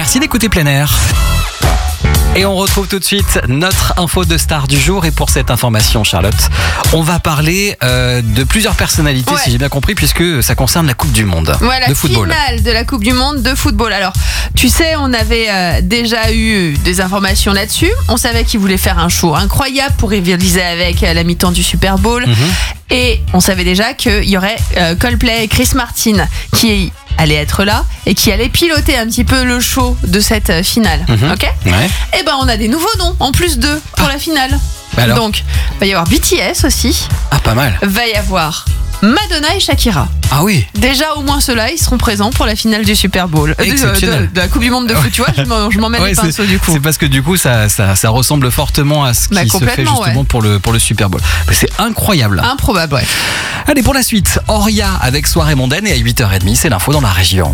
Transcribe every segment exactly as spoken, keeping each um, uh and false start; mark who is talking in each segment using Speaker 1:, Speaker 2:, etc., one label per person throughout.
Speaker 1: Merci d'écouter Plein Air. Et on retrouve tout de suite notre info de star du jour. Et pour cette information, Charlotte, on va parler euh, de plusieurs personnalités, ouais. si j'ai bien compris, puisque ça concerne la Coupe du Monde
Speaker 2: ouais,
Speaker 1: de football.
Speaker 2: La finale de la Coupe du Monde de football. Alors, tu sais, on avait euh, déjà eu des informations là-dessus. On savait qu'ils voulaient faire un show incroyable pour rivaliser avec euh, la mi-temps du Super Bowl. Mm-hmm. Et on savait déjà qu'il y aurait euh, Coldplay et Chris Martin qui allait être là et qui allait piloter un petit peu le show de cette finale. Mmh. Ok ?
Speaker 1: Ouais.
Speaker 2: Et ben on a des nouveaux noms en plus d'eux pour ah. la finale.
Speaker 1: Bah alors
Speaker 2: Donc va y avoir B T S aussi.
Speaker 1: Ah, pas mal.
Speaker 2: Va y avoir Madonna et Shakira.
Speaker 1: Ah oui.
Speaker 2: Déjà au moins ceux-là ils seront présents pour la finale du Super Bowl, euh, de, de, de la Coupe du Monde de foot. Tu vois, je m'en, je m'en mets ouais, les pinceaux du coup.
Speaker 1: C'est parce que du coup ça, ça, ça ressemble fortement à ce qui bah, se fait justement ouais. pour, le, pour le Super Bowl. Mais c'est incroyable.
Speaker 2: Improbable, ouais.
Speaker 1: Allez, pour la suite, Oria avec Soirée mondaine et à huit heures trente, c'est l'info dans la région.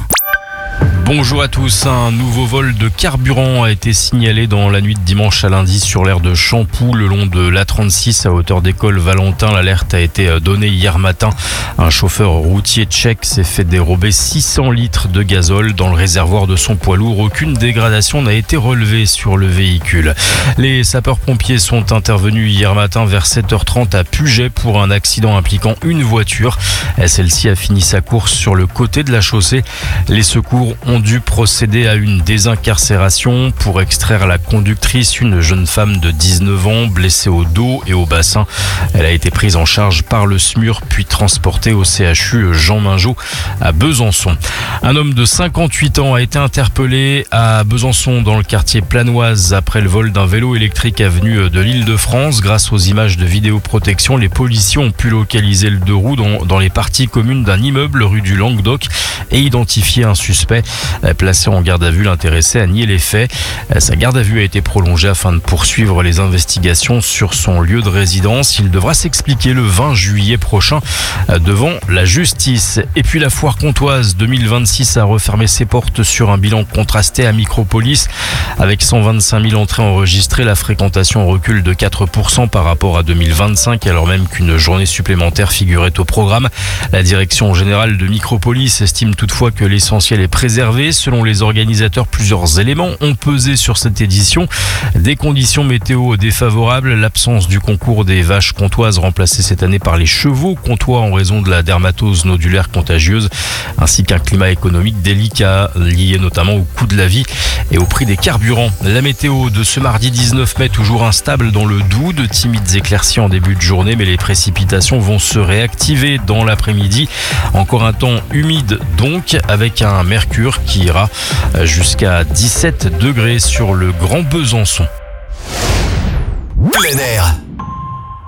Speaker 3: Bonjour à tous, un nouveau vol de carburant a été signalé dans la nuit de dimanche à lundi sur l'aire de Champoux le long de l'A trente-six à hauteur d'école Valentin. L'alerte a été donnée hier matin. Un chauffeur routier tchèque s'est fait dérober six cents litres de gazole dans le réservoir de son poids lourd. Aucune dégradation n'a été relevée sur le véhicule. Les sapeurs-pompiers sont intervenus hier matin vers sept heures trente à Puget pour un accident impliquant une voiture. Celle-ci a fini sa course sur le côté de la chaussée. Les secours ont dû procéder à une désincarcération pour extraire la conductrice, une jeune femme de dix-neuf ans blessée au dos et au bassin. Elle a été prise en charge par le S M U R puis transportée au C H U Jean Mingeot à Besançon. Un homme de cinquante-huit ans a été interpellé à Besançon dans le quartier Planoise après le vol d'un vélo électrique avenue de l'Île-de-France. Grâce aux images de vidéoprotection, les policiers ont pu localiser le deux roues dans, dans les parties communes d'un immeuble rue du Languedoc et identifier un suspect. Placé en garde à vue, l'intéressé a nié les faits. Sa garde à vue a été prolongée afin de poursuivre les investigations sur son lieu de résidence. Il devra s'expliquer le vingt juillet prochain devant la justice. Et puis la foire comtoise deux mille vingt-six a refermé ses portes sur un bilan contrasté à Micropolis. Avec cent vingt-cinq mille entrées enregistrées, la fréquentation recule de quatre pour cent par rapport à deux mille vingt-cinq, alors même qu'une journée supplémentaire figurait au programme. La direction générale de Micropolis estime toutefois que l'essentiel est préservé. Selon les organisateurs, plusieurs éléments ont pesé sur cette édition. Des conditions météo défavorables, l'absence du concours des vaches comtoises remplacées cette année par les chevaux comtois en raison de la dermatose nodulaire contagieuse, ainsi qu'un climat économique délicat lié notamment au coût de la vie et au prix des carburants. La météo de ce mardi dix-neuf mai, toujours instable dans le Doubs, de timides éclaircies en début de journée, mais les précipitations vont se réactiver dans l'après-midi. Encore un temps humide donc, avec un mercure qui ira jusqu'à dix-sept degrés sur le Grand Besançon.
Speaker 4: Plein Air.